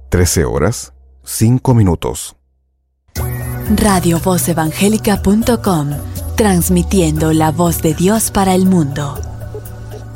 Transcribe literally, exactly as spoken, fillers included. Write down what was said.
trece horas, cinco minutos. radio voz evangélica punto com, transmitiendo la voz de Dios para el mundo.